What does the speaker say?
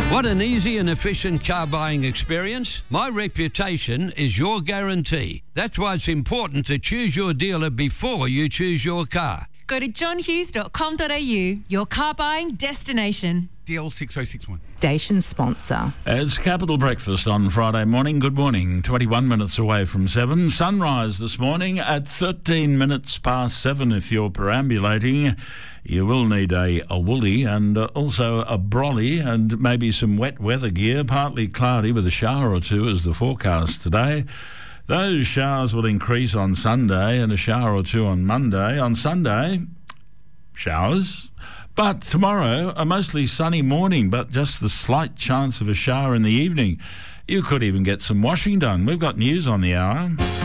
Want an easy and efficient car buying experience? My reputation is your guarantee. That's why it's important to choose your dealer before you choose your car. Go to johnhughes.com.au, your car buying destination. DL6061. Station sponsor. It's Capital Breakfast on Friday morning. Good morning. 21 minutes away from 7. Sunrise this morning at 13 minutes past 7 if you're perambulating. You will need a woolly and also a brolly and maybe some wet weather gear. Partly cloudy with a shower or two is the forecast today. Those showers will increase on Sunday and a shower or two on Monday. On Sunday, showers. But tomorrow, a mostly sunny morning, but just the slight chance of a shower in the evening. You could even get some washing done. We've got news on the hour.